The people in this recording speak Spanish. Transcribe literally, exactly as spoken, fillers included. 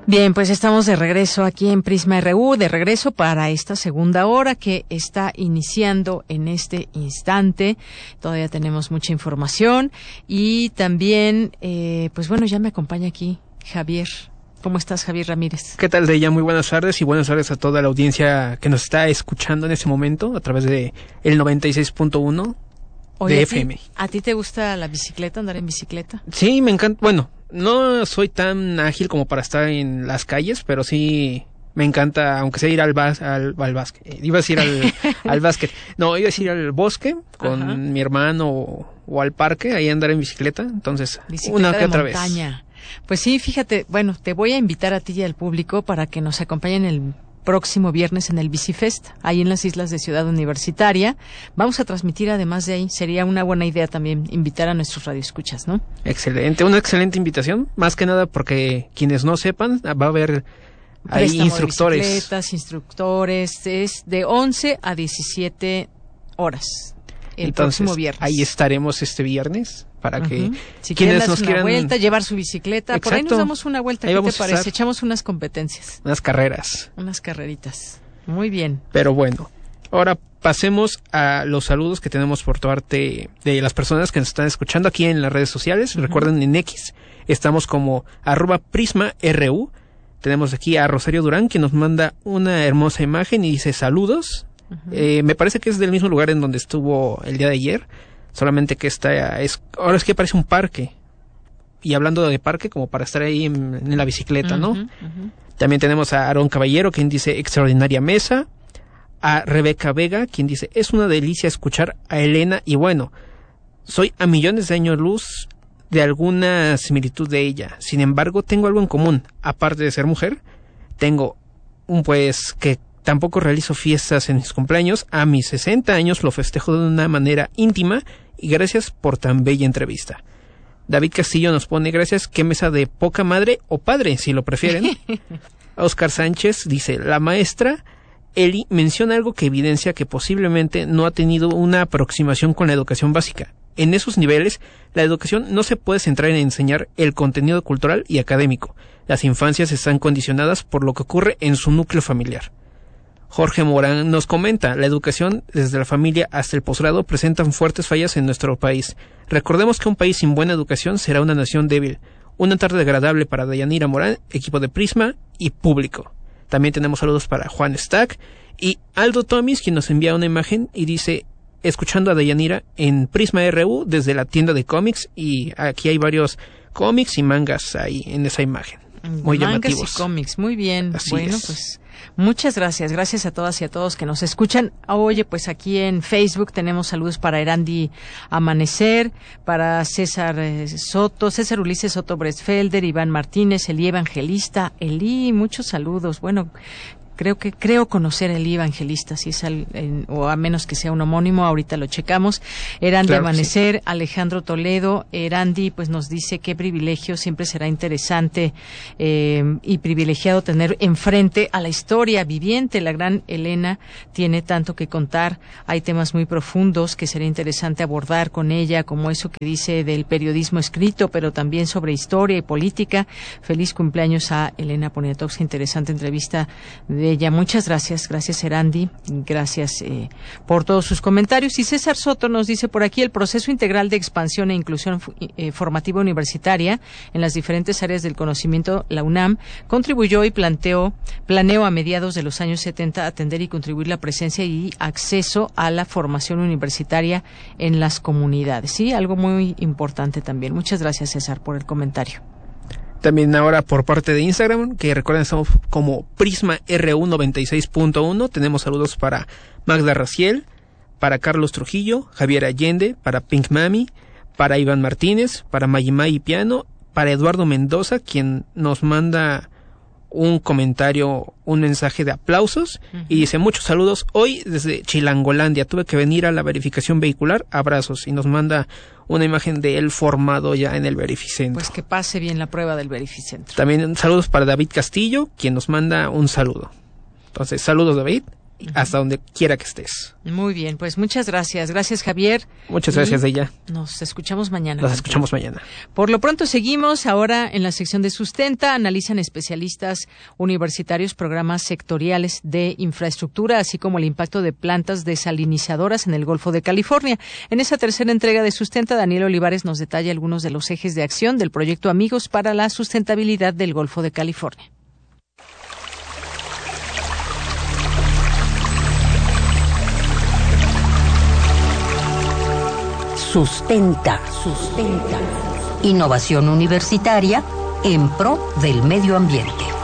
Bien, pues estamos de regreso aquí en Prisma R U, de regreso para esta segunda hora que está iniciando en este instante. Todavía tenemos mucha información y también, eh, pues bueno, ya me acompaña aquí Javier. ¿Cómo estás, Javier Ramírez? ¿Qué tal, Deya? Muy buenas tardes y buenas tardes a toda la audiencia que nos está escuchando en este momento a través de el noventa y seis punto uno de F M. ¿A ti te gusta la bicicleta, andar en bicicleta? Sí, me encanta. Bueno, no soy tan ágil como para estar en las calles, pero sí me encanta, aunque sea ir al bas, al, al básquet. Iba a decir al, al básquet. No, iba a decir al bosque con Ajá. mi hermano o, o al parque, ahí andar en bicicleta. Entonces, bicicleta una que de otra montaña. vez. Pues sí, fíjate, bueno, te voy a invitar a ti y al público para que nos acompañen el próximo viernes en el Bicifest, ahí en las islas de Ciudad Universitaria. Vamos a transmitir además de ahí. Sería una buena idea también invitar a nuestros radioescuchas, ¿no? Excelente, una excelente invitación, más que nada porque quienes no sepan, va a haber ahí Préstamo instructores. De bicicletas, instructores, es de once a diecisiete horas el Entonces, próximo viernes. Ahí estaremos este viernes para que uh-huh. si quienes nos una quieran vuelta, llevar su bicicleta, Exacto. por ahí nos damos una vuelta, ahí ¿qué te parece? Echamos unas competencias. Unas carreras. Unas carreritas. Muy bien. Pero bueno, ahora pasemos a los saludos que tenemos por parte de las personas que nos están escuchando aquí en las redes sociales. Uh-huh. Recuerden, en X estamos como arroba Prisma R U. Tenemos aquí a Rosario Durán, que nos manda una hermosa imagen y dice saludos. Uh-huh. Eh, me parece que es del mismo lugar en donde estuvo el día de ayer, solamente que esta es, ahora es que parece un parque. Y hablando de parque, como para estar ahí en, en la bicicleta, uh-huh, ¿no? Uh-huh. También tenemos a Aarón Caballero, quien dice extraordinaria mesa. A Rebeca Vega, quien dice es una delicia escuchar a Elena. Y bueno, soy a millones de años luz de alguna similitud de ella. Sin embargo, tengo algo en común. Aparte de ser mujer, tengo un pues que tampoco realizo fiestas en mis cumpleaños. A mis sesenta años lo festejo de una manera íntima y gracias por tan bella entrevista. David Castillo nos pone gracias, qué mesa de poca madre o padre, si lo prefieren. Oscar Sánchez dice, la maestra Eli menciona algo que evidencia que posiblemente no ha tenido una aproximación con la educación básica. En esos niveles, la educación no se puede centrar en enseñar el contenido cultural y académico. Las infancias están condicionadas por lo que ocurre en su núcleo familiar. Jorge Morán nos comenta, la educación desde la familia hasta el posgrado presentan fuertes fallas en nuestro país. Recordemos que un país sin buena educación será una nación débil. Una tarde agradable para Deyanira Morán, equipo de Prisma y público. También tenemos saludos para Juan Stack y Aldo Tomis, quien nos envía una imagen y dice, escuchando a Deyanira en Prisma R U desde la tienda de cómics, y aquí hay varios cómics y mangas ahí en esa imagen. Muy mangas llamativos. Y cómics, muy bien. Así bueno, es. Pues muchas gracias, gracias a todas y a todos que nos escuchan. Oye, pues aquí en Facebook tenemos saludos para Erandi Amanecer, para César eh, Soto, César Ulises Soto Bresfelder, Iván Martínez, Elí Evangelista, Elí, muchos saludos. Bueno, creo que creo conocer a Elí Evangelista, si es al, en, o a menos que sea un homónimo, ahorita lo checamos. Erandi claro Amanecer, sí. Alejandro Toledo, Erandi pues nos dice qué privilegio, siempre será interesante eh, y privilegiado tener enfrente a la historia viviente. La gran Elena tiene tanto que contar, hay temas muy profundos que sería interesante abordar con ella, como eso que dice del periodismo escrito, pero también sobre historia y política. Feliz cumpleaños a Elena Poniatowska, interesante entrevista de ella. Muchas gracias, gracias Erandi, gracias eh, por todos sus comentarios. Y César Soto nos dice por aquí, el proceso integral de expansión e inclusión eh, formativa universitaria en las diferentes áreas del conocimiento, la UNAM, contribuyó y planteó, planeó a mediados de los años setenta atender y contribuir la presencia y acceso a la formación universitaria en las comunidades. Sí, algo muy importante también. Muchas gracias, César, por el comentario. También ahora por parte de Instagram, que recuerden estamos como Prisma R U noventa y seis punto uno. Tenemos saludos para Magda Raciel, para Carlos Trujillo, Javier Allende, para Pink Mami, para Iván Martínez, para Mayimay Piano, para Eduardo Mendoza, quien nos manda un comentario, un mensaje de aplausos, uh-huh. y dice muchos saludos hoy desde Chilangolandia, tuve que venir a la verificación vehicular, abrazos, y nos manda una imagen de él formado ya en el verificentro. Pues que pase bien la prueba del verificentro. También saludos para David Castillo, quien nos manda un saludo. Entonces, saludos David. hasta donde quiera que estés. Muy bien, pues muchas gracias. Gracias, Javier. Muchas gracias, Deya. Nos escuchamos mañana. Nos escuchamos mañana. Por lo pronto seguimos ahora en la sección de Sustenta. Analizan especialistas universitarios programas sectoriales de infraestructura, así como el impacto de plantas desalinizadoras en el Golfo de California. En esa tercera entrega de Sustenta, Daniel Olivares nos detalla algunos de los ejes de acción del proyecto Amigos para la Sustentabilidad del Golfo de California. Sustenta, sustenta. Innovación universitaria en pro del medio ambiente.